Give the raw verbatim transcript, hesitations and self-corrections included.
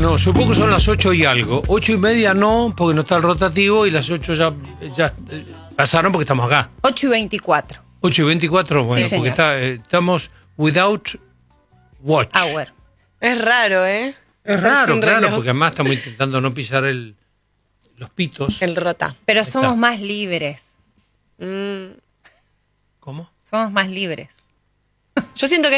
Bueno, supongo que son las ocho y algo. Ocho y media no, porque no está el rotativo, y las ocho ya, ya eh, pasaron porque estamos acá. ocho y veinticuatro. Ocho y veinticuatro, bueno, Sí, porque señor. está, eh, estamos without watch. Hour. Es raro, ¿eh? Es raro, Sin claro, reloj. porque además estamos intentando no pisar el, los pitos. El rota. Pero Ahí somos está. más libres. Mm. ¿Cómo? Somos más libres. Yo siento que